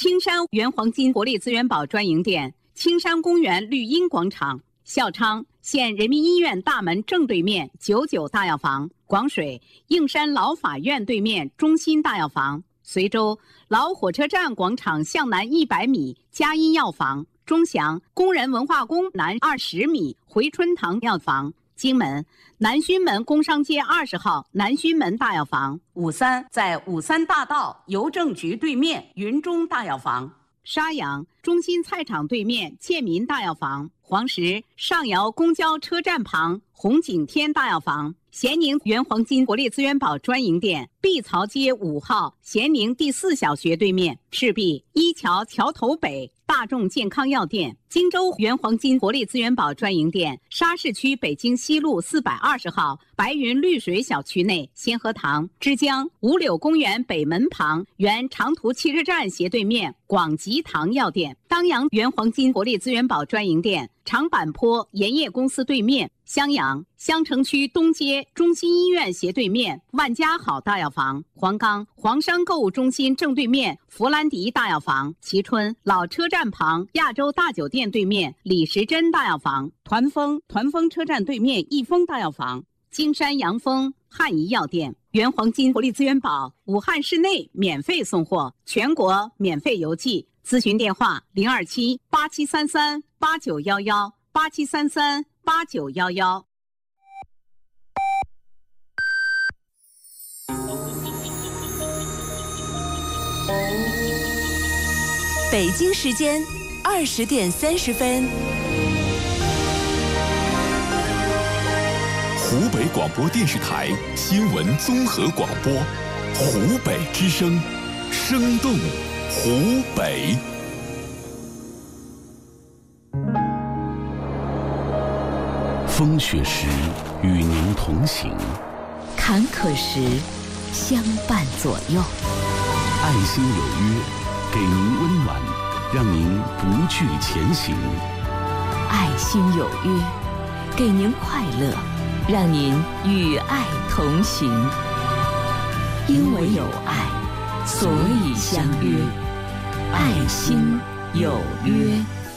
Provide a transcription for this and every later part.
青山原黄金国立资源宝专营店、青山公园绿荫广场、孝昌县人民医院大门正对面99大药房、广水应山老法院对面中心大药房、随州老火车站广场向南100米佳音药房、钟祥工人文化宫南20米回春堂药房、荆门南圩门工商街20号南圩门大药房、 武三在武三大道邮政局对面云中大药房、 沙阳中心菜场对面建民大药房、黄石上窑公交车站旁红景天大药房、咸宁原黄金国立资源宝专营店碧槽街5号咸宁第4小学对面，赤壁一桥桥头北大众健康药店、荆州原黄金国立资源宝专营店沙市区北京西路420号白云绿水小区内先河塘、枝江五柳公园北门旁原长途汽车站斜对面广吉堂药店、当阳原黄金国立资源宝专营店长坂坡盐业公司对面、襄阳襄城区东街中心医院斜对面万家好大药房、黄冈黄山购物中心正对面弗兰迪大药房、蕲春老车站旁亚洲大酒店对面李时珍大药房、团丰车站对面益丰大药房、金山阳丰汉仪药店、原黄金国立资源宝武汉市内免费送货，全国免费邮寄。咨询电话027-8733-8911 北京时间20点30分。 湖北广播电视台新闻综合广播，湖北之声，生动湖北。风雪时与您同行， 坎坷时相伴左右。 爱心有约，给您温暖，让您不惧前行。 爱心有约，给您快乐，让您与爱同行。因为有爱，所以相约。爱心有约。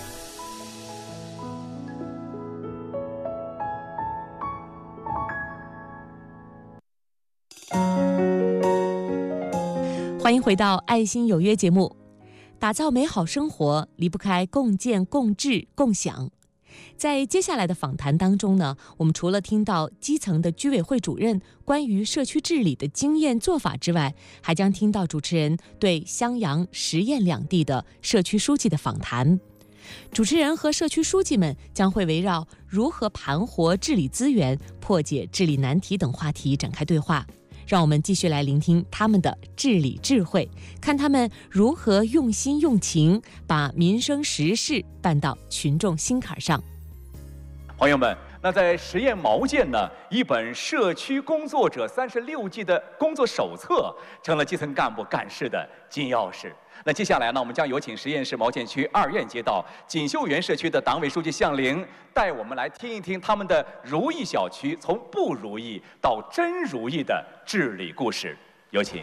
欢迎回到《爱心有约》节目。打造美好生活离不开共建、共治、共享。在接下来的访谈当中呢，我们除了听到基层的居委会主任关于社区治理的经验做法之外，还将听到主持人对襄阳、十堰两地的社区书记的访谈。主持人和社区书记们将会围绕如何盘活治理资源、破解治理难题等话题展开对话。让我们继续来聆听他们的治理智慧，看他们如何用心用情，把民生实事办到群众心坎上。 朋友们，那在十堰毛县呢，一本社区工作者36计的工作手册成了基层干部干事的金钥匙。那接下来呢，我们将有请十堰市毛县区2院街道锦绣园社区的党委书记向玲带我们来听一听他们的如意小区从不如意到真如意的治理故事。有请。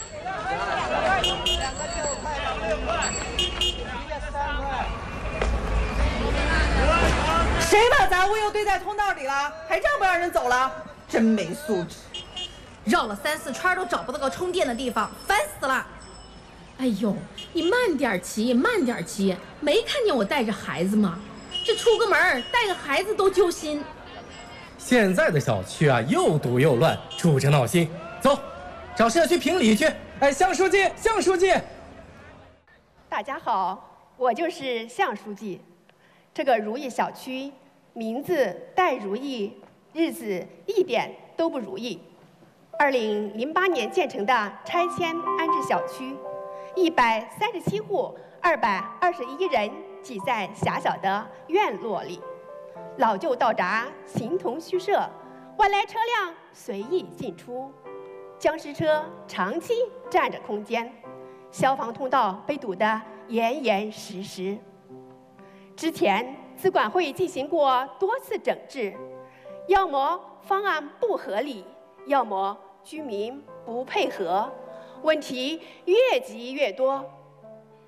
谁把杂物又堆在通道里了？还这样不让人走了？真没素质！ 绕了3、4圈都找不到个充电的地方，烦死了！哎呦，你慢点骑，慢点骑！没看见我带着孩子吗？这出个门带个孩子都揪心。 现在的小区啊，又堵又乱，住着闹心。走，找社区评理去。哎，向书记，向书记。 大家好，我就是向书记。这个如意小区名字带如意，日子一点都不如意。2008年建成的拆迁安置小区，137户，221人挤在狭小的院落里，老旧道闸形同虚设，外来车辆随意进出，僵尸车长期占着空间，消防通道被堵得严严实实。之前资管会进行过多次整治，要么方案不合理，要么居民不配合，问题越积越多，